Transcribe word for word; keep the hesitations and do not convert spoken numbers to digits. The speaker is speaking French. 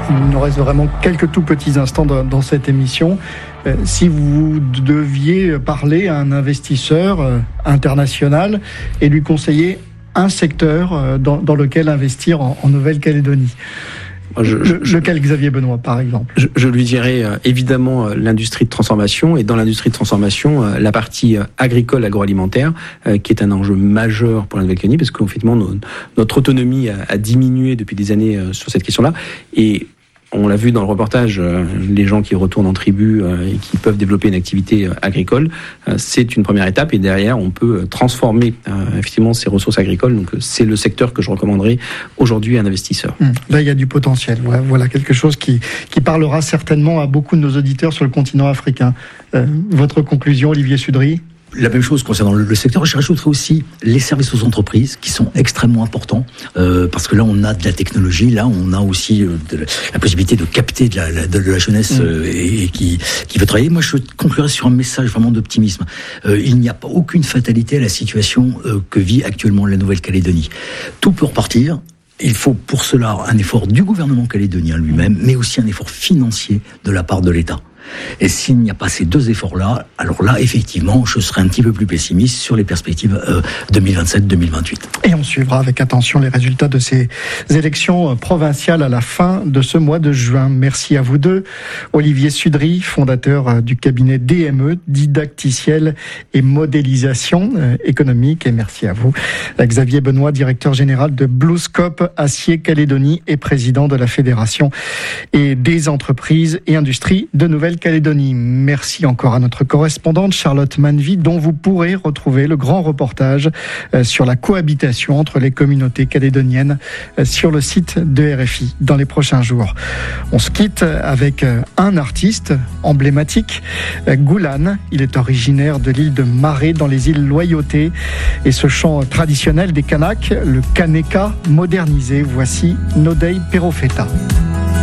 Il nous reste vraiment quelques tout petits instants dans, dans cette émission. Euh, si vous deviez parler à un investisseur euh, international et lui conseiller un secteur euh, dans, dans lequel investir en, en Nouvelle-Calédonie, Je, je, Le, lequel Xavier Benoît, par exemple? Je, je lui dirais euh, évidemment euh, l'industrie de transformation, et dans l'industrie de transformation, euh, la partie euh, agricole, agroalimentaire, euh, qui est un enjeu majeur pour la Nouvelle-Calédonie, parce qu'effectivement, nos, notre autonomie a, a diminué depuis des années euh, sur cette question-là, et on l'a vu dans le reportage, euh, les gens qui retournent en tribu euh, et qui peuvent développer une activité euh, agricole, euh, c'est une première étape, et derrière on peut transformer euh, effectivement ces ressources agricoles. Donc c'est le secteur que je recommanderais aujourd'hui à un investisseur. Mmh. Là il y a du potentiel, voilà, voilà quelque chose qui, qui parlera certainement à beaucoup de nos auditeurs sur le continent africain. Euh, votre conclusion, Olivier Sudry? La même chose concernant le secteur. Je rajouterai aussi les services aux entreprises qui sont extrêmement importants euh, parce que là on a de la technologie, là on a aussi euh, de la, la possibilité de capter de la, de la jeunesse euh, et, et qui, qui veut travailler. Moi je conclurai sur un message vraiment d'optimisme. Euh, il n'y a pas aucune fatalité à la situation euh, que vit actuellement la Nouvelle-Calédonie. Tout peut repartir. Il faut pour cela un effort du gouvernement calédonien lui-même, mais aussi un effort financier de la part de l'État. Et s'il n'y a pas ces deux efforts-là, alors là, effectivement, je serai un petit peu plus pessimiste sur les perspectives euh, deux mille vingt-sept deux mille vingt-huit. Et on suivra avec attention les résultats de ces élections provinciales à la fin de ce mois de juin. Merci à vous deux. Olivier Sudry, fondateur du cabinet D M E, didacticiel et modélisation économique. Et merci à vous, Xavier Benoît, directeur général de BlueScope Acier Calédonie et président de la Fédération et des entreprises et industries de Nouvelle-Calédonie. Merci encore à notre correspondante Charlotte Manvy, dont vous pourrez retrouver le grand reportage sur la cohabitation entre les communautés calédoniennes sur le site de R F I dans les prochains jours. On se quitte avec un artiste emblématique, Goulan. Il est originaire de l'île de Maré dans les îles Loyauté, et ce chant traditionnel des Kanaks, le Kaneka modernisé. Voici Nodei Perofeta.